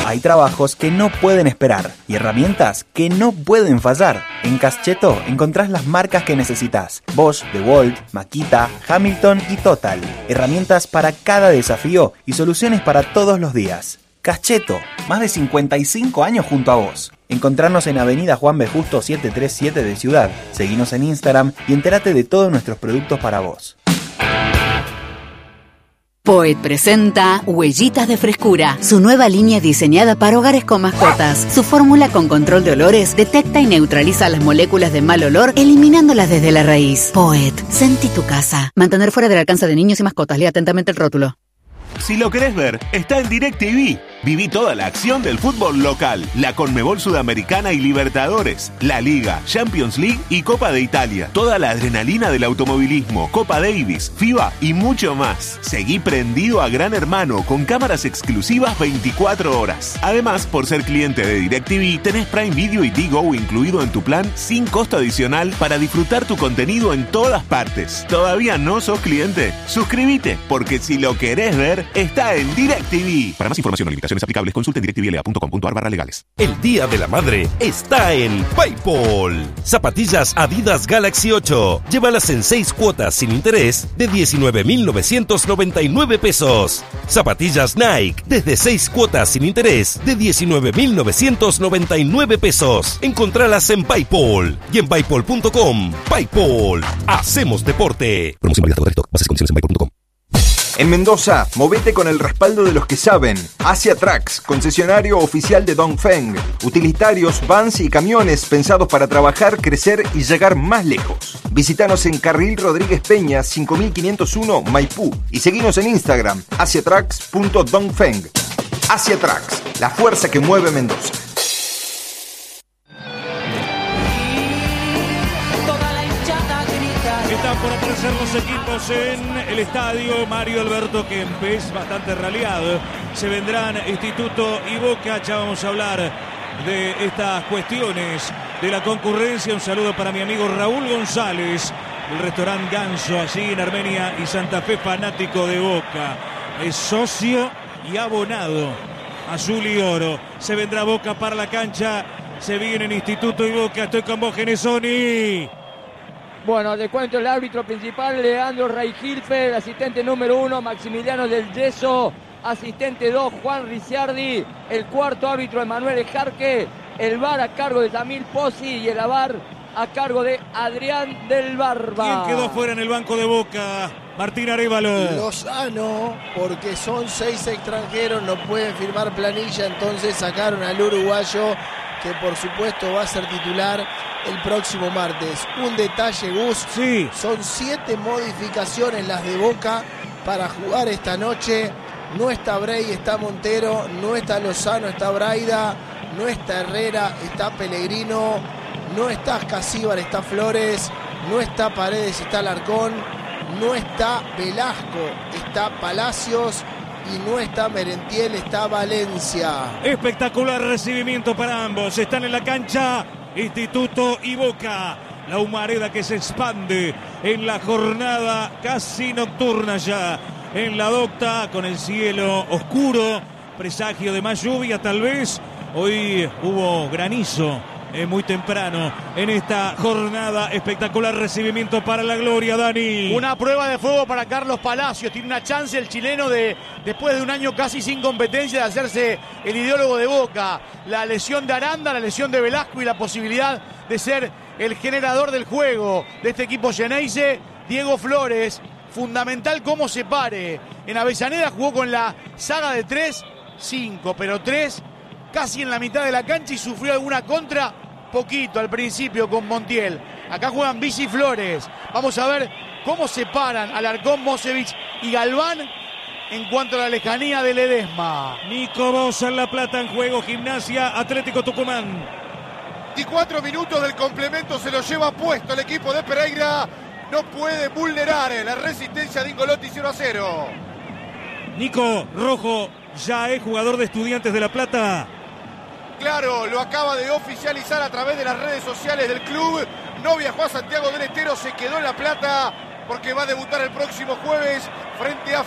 Hay trabajos que no pueden esperar y herramientas que no pueden fallar. En Cascheto encontrás las marcas que necesitas: Bosch, DeWalt, Makita, Hamilton y Total. Herramientas para cada desafío y soluciones para todos los días. Cascheto, más de 55 años junto a vos. Encontrarnos en Avenida Juan B. Justo 737 de Ciudad. Seguinos en Instagram y entérate de todos nuestros productos para vos. Poet presenta Huellitas de Frescura, su nueva línea diseñada para hogares con mascotas. Su fórmula con control de olores detecta y neutraliza las moléculas de mal olor, eliminándolas desde la raíz. Poet, sentí tu casa. Mantener fuera del alcance de niños y mascotas. Lea atentamente el rótulo. Si lo querés ver, está en DirecTV. Viví toda la acción del fútbol local, la Conmebol Sudamericana y Libertadores, la Liga, Champions League y Copa de Italia. Toda la adrenalina del automovilismo, Copa Davis, FIBA y mucho más. Seguí prendido a Gran Hermano con cámaras exclusivas 24 horas. Además, por ser cliente de DirecTV, tenés Prime Video y Digo incluido en tu plan sin costo adicional para disfrutar tu contenido en todas partes. ¿Todavía no sos cliente? Suscríbete, porque si lo querés ver, está en DirecTV. Para más información o limitaciones aplicables, consulta en directvla.com.ar/legales. El Día de la Madre está en PayPal. Zapatillas Adidas Galaxy 8. Llévalas en 6 cuotas sin interés de 19.999 pesos. Zapatillas Nike desde 6 cuotas sin interés de 19.999 pesos. Encontralas en PayPal y en paypal.com. PayPal. Hacemos deporte. Promoción válida hasta agotar stock. Bases y condiciones en paypal.com. En Mendoza, movete con el respaldo de los que saben. Asia Trucks, concesionario oficial de Dongfeng. Utilitarios, vans y camiones pensados para trabajar, crecer y llegar más lejos. Visítanos en Carril Rodríguez Peña, 5501 Maipú. Y seguinos en Instagram, asiatrucks.dongfeng. Asia Trucks, la fuerza que mueve Mendoza. Están por aparecer los equipos en el estadio Mario Alberto Kempes, bastante raleado. Se vendrán Instituto y Boca. Ya vamos a hablar de estas cuestiones de la concurrencia. Un saludo para mi amigo Raúl González, del restaurante Ganso, allí en Armenia y Santa Fe, fanático de Boca. Es socio y abonado, azul y oro. Se vendrá Boca para la cancha. Se vienen Instituto y Boca. Estoy con vos, Genesoni. Bueno, le cuento el árbitro principal, Leandro Reigilpe, el asistente número 1, Maximiliano del Yeso, asistente 2, Juan Ricciardi, el cuarto árbitro, Emanuel Ejarque, el VAR a cargo de Tamil Pozzi y el AVAR a cargo de Adrián del Barba. ¿Quién quedó fuera en el banco de Boca? Martín Arévalo. Lozano, porque son 6 extranjeros, no pueden firmar planilla, entonces sacaron al uruguayo, que por supuesto va a ser titular el próximo martes. Un detalle, Gus, sí. Son 7 modificaciones las de Boca para jugar esta noche. No está Bray, está Montero, no está Lozano, está Braida, no está Herrera, está Pellegrino, no está Casíbar, está Flores, no está Paredes, está Alarcón, no está Velasco, está Palacios y no está Merentiel, está Valencia. Espectacular recibimiento para ambos. Están en la cancha Instituto y Boca. La humareda que se expande en la jornada casi nocturna ya en la docta, con el cielo oscuro, presagio de más lluvia tal vez. Hoy hubo granizo muy temprano en esta jornada. Espectacular recibimiento para la gloria, Dani. Una prueba de fuego para Carlos Palacios. Tiene una chance el chileno después de un año casi sin competencia, de hacerse el ideólogo de Boca. La lesión de Aranda, la lesión de Velasco y la posibilidad de ser el generador del juego de este equipo Geneise. Diego Flores, fundamental cómo se pare. En Avellaneda jugó con la saga de 3-5, pero 3 casi en la mitad de la cancha y sufrió alguna contra poquito al principio con Montiel. Acá juegan Bici Flores. Vamos a ver cómo se paran Alarcón, Mosevich y Galván en cuanto a la lejanía de Ledesma. Nico Bosa en La Plata en juego. Gimnasia Atlético Tucumán. 24 minutos del complemento, se lo lleva puesto el equipo de Pereira. No puede vulnerar la resistencia de Ingolotti, 0-0. Nico Rojo ya es jugador de Estudiantes de La Plata. Claro, lo acaba de oficializar a través de las redes sociales del club. No viajó a Santiago del Estero, se quedó en La Plata porque va a debutar el próximo jueves frente a